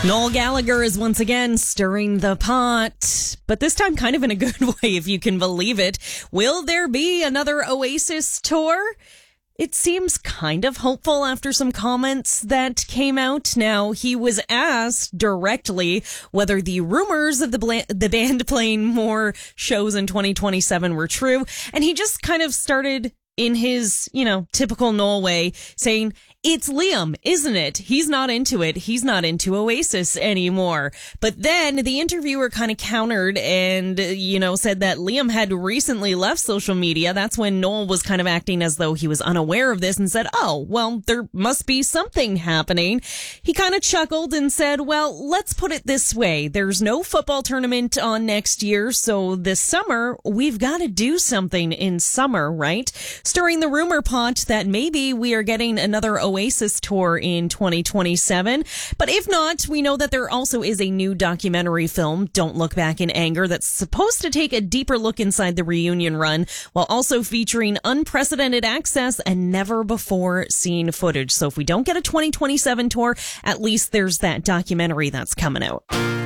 Noel Gallagher is once again stirring the pot, but this time kind of in a good way, if you can believe it. Will there be another Oasis tour? It seems kind of hopeful after some comments that came out. Now, he was asked directly whether the rumors of the band playing more shows in 2027 were true, and he just kind of started in his, typical Noel way, saying, "It's Liam, isn't it? He's not into it. He's not into Oasis anymore." But then the interviewer kind of countered and, said that Liam had recently left social media. That's when Noel was kind of acting as though he was unaware of this and said, "Oh, well, there must be something happening." He kind of chuckled and said, "Well, let's put it this way. There's no football tournament on next year, so this summer, we've got to do something in summer, right?" Stirring the rumor pot that maybe we are getting another Oasis tour in 2027. But if not, we know that there also is a new documentary film, Don't Look Back in Anger, that's supposed to take a deeper look inside the reunion run, while also featuring unprecedented access and never before seen footage. So if we don't get a 2027 tour, at least there's that documentary that's coming out.